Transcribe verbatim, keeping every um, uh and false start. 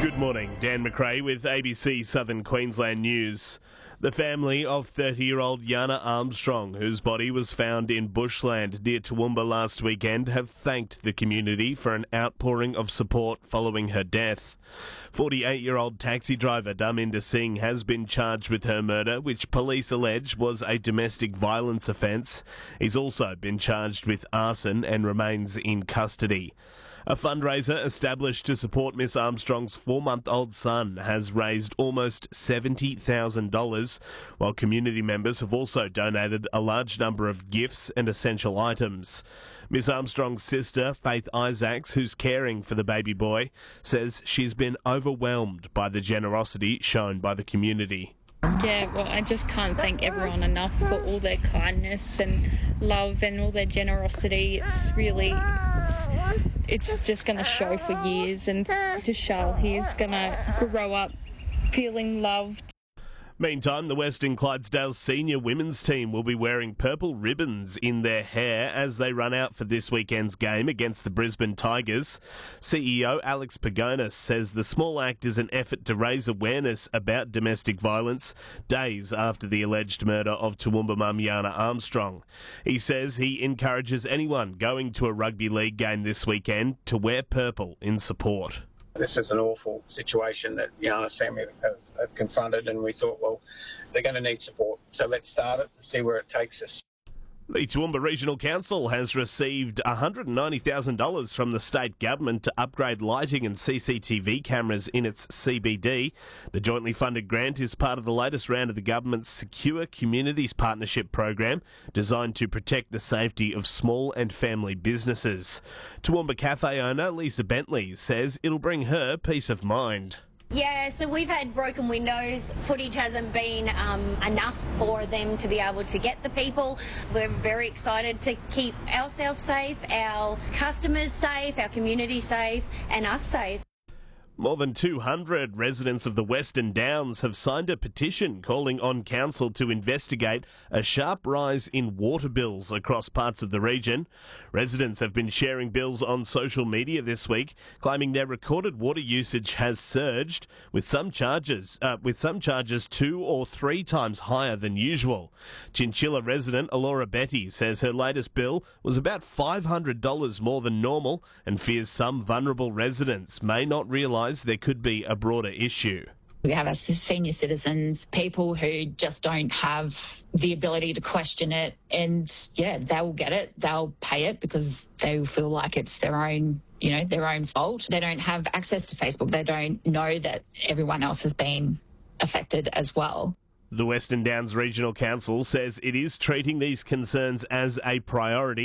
Good morning, Dan McRae with A B C Southern Queensland News. The family of thirty-year-old Yana Armstrong, whose body was found in bushland near Toowoomba last weekend, have thanked the community for an outpouring of support following her death. forty-eight-year-old taxi driver Dharminder Singh has been charged with her murder, which police allege was a domestic violence offence. He's also been charged with arson and remains in custody. A fundraiser established to support Miss Armstrong's four-month-old son has raised almost seventy thousand dollars, while community members have also donated a large number of gifts and essential items. Miss Armstrong's sister, Faith Isaacs, who's caring for the baby boy, says she's been overwhelmed by the generosity shown by the community. Yeah, well, I just can't thank everyone enough for all their kindness and love and all their generosity. It's really, it's, it's just going to show for years, and Deshal, he's going to grow up feeling loved. Meantime, the Western Clydesdale senior women's team will be wearing purple ribbons in their hair as they run out for this weekend's game against the Brisbane Tigers. C E O Alex Pagonis says the small act is an effort to raise awareness about domestic violence days after the alleged murder of Toowoomba mum Yana Armstrong. He says he encourages anyone going to a rugby league game this weekend to wear purple in support. This is an awful situation that Yana's family have, have confronted, and we thought, well, they're going to need support. So let's start it and see where it takes us. The Toowoomba Regional Council has received one hundred ninety thousand dollars from the state government to upgrade lighting and C C T V cameras in its C B D. The jointly funded grant is part of the latest round of the government's Secure Communities Partnership program, designed to protect the safety of small and family businesses. Toowoomba cafe owner Lisa Bentley says it'll bring her peace of mind. Yeah, so we've had broken windows. Footage hasn't been um, enough for them to be able to get the people. We're very excited to keep ourselves safe, our customers safe, our community safe, and us safe. More than two hundred residents of the Western Downs have signed a petition calling on council to investigate a sharp rise in water bills across parts of the region. Residents have been sharing bills on social media this week, claiming their recorded water usage has surged, with some charges uh, with some charges two or three times higher than usual. Chinchilla resident Alora Betty says her latest bill was about five hundred dollars more than normal, and fears some vulnerable residents may not realise there could be a broader issue. We have our senior citizens, people who just don't have the ability to question it, and yeah, they'll get it, they'll pay it because they feel like it's their own, you know, their own fault. They don't have access to Facebook. They don't know that everyone else has been affected as well. The Western Downs Regional Council says it is treating these concerns as a priority.